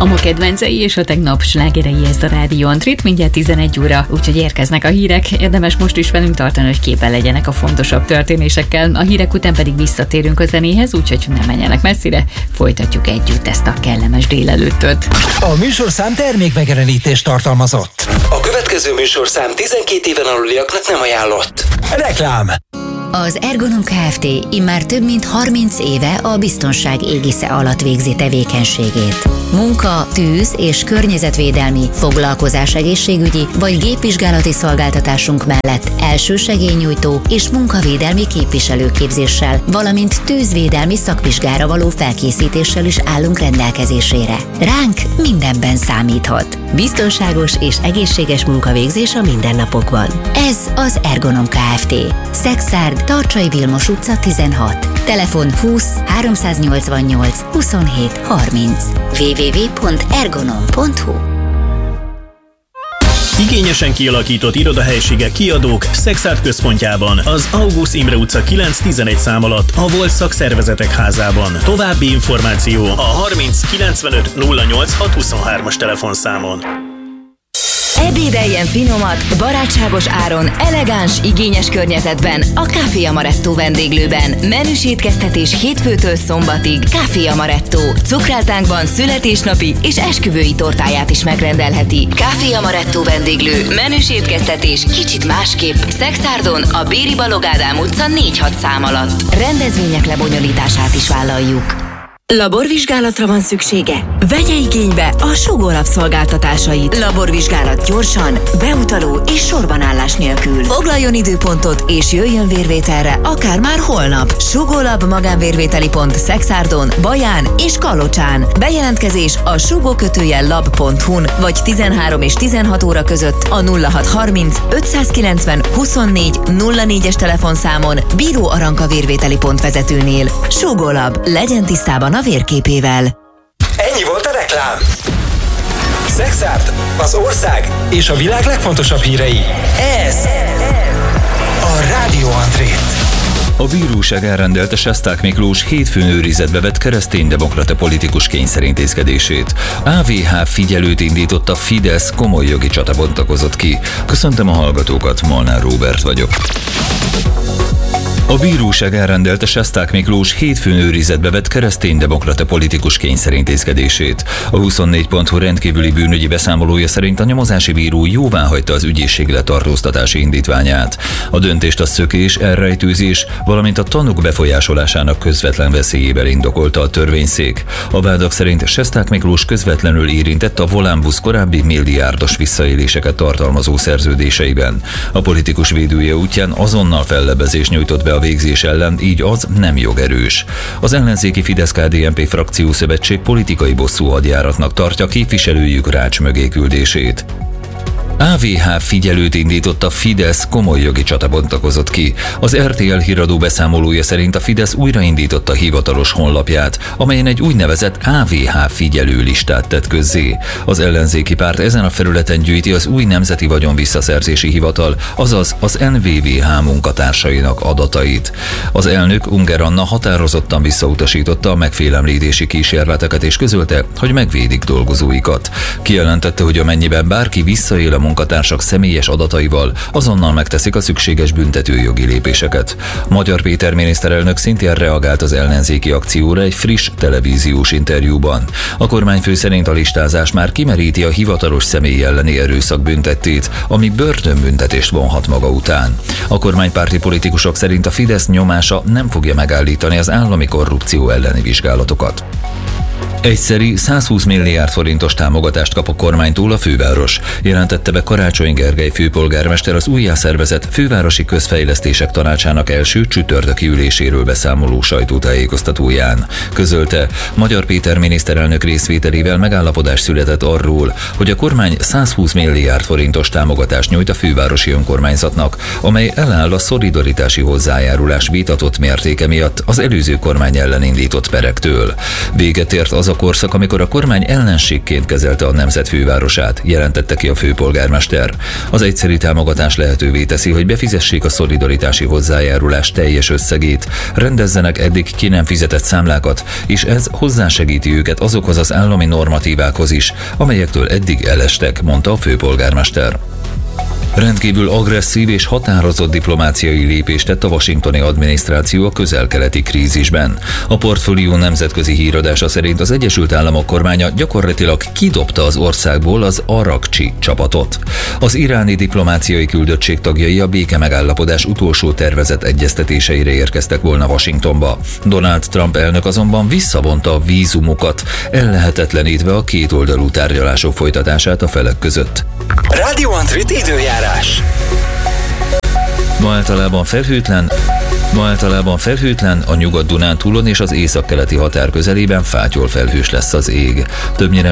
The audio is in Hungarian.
A ma kedvencei és a tegnap slágerei ezt a Rádió Antrit, mindjárt 11 óra, úgyhogy érkeznek a hírek. Érdemes most is velünk tartani, hogy képen legyenek a fontosabb történésekkel. A hírek után pedig visszatérünk a zenéhez, úgyhogy nem menjenek messzire, folytatjuk együtt ezt a kellemes délelőttöt. A műsorszám termékmegjelenítést tartalmazott. A következő műsorszám 12 éven aluliaknak nem ajánlott. Reklám. Az Ergonom Kft. Immár több mint 30 éve a biztonság égisze alatt végzi tevékenységét. Munka, tűz és környezetvédelmi, foglalkozás egészségügyi vagy gépvizsgálati szolgáltatásunk mellett elsősegélynyújtó és munkavédelmi képviselőképzéssel, valamint tűzvédelmi szakvizsgára való felkészítéssel is állunk rendelkezésére. Ránk mindenben számíthat. Biztonságos és egészséges munkavégzés a mindennapokban. Ez az Ergonom Kft. Szexárd, Tarcsai Vilmos utca 16. Telefon 20 388 27 30. www.ergonom.hu. Igényesen kialakított irodahelyiségek, kiadók Szexárd központjában, az August Imre utca 9-11 szám alatt, a Volt Szakszervezetek Házában. További információ a 30 95 08 623-as telefonszámon. Ebédeljen finomat, barátságos áron, elegáns, igényes környezetben a Café Amaretto vendéglőben. Menüs étkeztetés hétfőtől szombatig. Café Amaretto. Cukrászdánkban születésnapi és esküvői tortáját is megrendelheti. Café Amaretto vendéglő. Menüs étkeztetés kicsit másképp. Szexárdon a Béri Balogh Ádám utca 4-6 szám alatt. Rendezvények lebonyolítását is vállaljuk. Laborvizsgálatra van szüksége? Vegye igénybe a Sugó Lab szolgáltatásait. Laborvizsgálat gyorsan, beutaló és sorbanállás nélkül. Foglaljon időpontot és jöjjön vérvételre akár már holnap. Sugó Lab magánvérvételi pont Szexárdon, Baján és Kalocsán. Bejelentkezés a sugó-lab.hu-n vagy 13 és 16 óra között a 0630 590 24 04-es telefonszámon Bíró Aranka vérvételi pont vezetőnél. Sugó Lab, legyen tisztában a vérképével. Ennyi volt a reklám. Szexárd, az ország és a világ legfontosabb hírei. Ez a Rádió Antrit. A bíróság elrendelte Sesták Miklós hétfőn őrizetbe vett kereszténydemokrata politikus kényszerintézkedését. AVH figyelőt indított a Fidesz, komoly jogi csata bontakozott ki. Köszöntöm a hallgatókat, Molnár Róbert vagyok. A bíróság elrendelte Sesták Miklós hétfőn őrizetbe vett kereszténydemokrata politikus kényszerintézkedését. A 24.hu rendkívüli bűnügyi beszámolója szerint a nyomozási bíró jóváhagyta az ügyészség letartóztatási indítványát. A döntést a szökés, elrejtőzés, valamint a tanúk befolyásolásának közvetlen veszélyével indokolta a törvényszék. A vádak szerint Sesták Miklós közvetlenül érintett a Volánbusz korábbi milliárdos visszaéléseket tartalmazó szerződéseiben. A politikus védője útján azonnal fellebezés nyújtott be a végzés ellen, így az nem jogerős. Az ellenzéki Fidesz-KDNP frakciószövetség politikai bosszú hadjáratnak tartja képviselőjük rács mögé küldését. AVH figyelőt indított a Fidesz, komoly jogi csata bontakozott ki. Az RTL híradó beszámolója szerint a Fidesz újraindította hivatalos honlapját, amelyen egy úgynevezett AVH figyelő listát tett közzé. Az ellenzéki párt ezen a felületen gyűjti az új Nemzeti Vagyon Visszaszerzési Hivatal, azaz az NVVH munkatársainak adatait. Az elnök, Unger Anna határozottan visszautasította a megfélemlítési kísérleteket és közölte, hogy megvédik dolgozóikat. Kijelentette, hogy amennyiben bárki visszaél a munkatársak személyes adataival, azonnal megteszik a szükséges büntetőjogi lépéseket. Magyar Péter miniszterelnök szintén reagált az ellenzéki akcióra egy friss televíziós interjúban. A kormányfő szerint a listázás már kimeríti a hivatalos személy elleni erőszak büntettét, ami börtönbüntetést vonhat maga után. A kormánypárti politikusok szerint a Fidesz nyomása nem fogja megállítani az állami korrupció elleni vizsgálatokat. Egyszeri 120 milliárd forintos támogatást kap a kormánytól a főváros, jelentette be Karácsony Gergely főpolgármester az újjászervezett Fővárosi Közfejlesztések Tanácsának első csütörtöki üléséről beszámoló sajtótájékoztatóján. Közölte, Magyar Péter miniszterelnök részvételével megállapodás született arról, hogy a kormány 120 milliárd forintos támogatást nyújt a fővárosi önkormányzatnak, amely eláll a szolidaritási hozzájárulás vitatott mértéke miatt az előző kormány ellen indított perektől. Véget ért az a korszak, amikor a kormány ellenségként kezelte a nemzet fővárosát, jelentette ki a főpolgármester. Az egyszeri támogatás lehetővé teszi, hogy befizessék a szolidaritási hozzájárulás teljes összegét, rendezzenek eddig ki nem fizetett számlákat, és ez hozzásegíti őket azokhoz az állami normatívákhoz is, amelyektől eddig elestek, mondta a főpolgármester. Rendkívül agresszív és határozott diplomáciai lépést tett a washingtoni adminisztráció a közel-keleti krízisben. A Portfolio nemzetközi híradása szerint az Egyesült Államok kormánya gyakorlatilag kidobta az országból az Arakcsi csapatot. Az iráni diplomáciai küldöttség tagjai a békemegállapodás utolsó tervezett egyeztetéseire érkeztek volna Washingtonba. Donald Trump elnök azonban visszavonta a vízumokat, ellehetetlenítve a kétoldalú tárgyalások folytatását a felek között. Rádió Antrit időjárás. Ma általában felhőtlen, a Nyugat-Dunántúlon és az északkeleti határ közelében fátyol felhős lesz az ég. Többnyire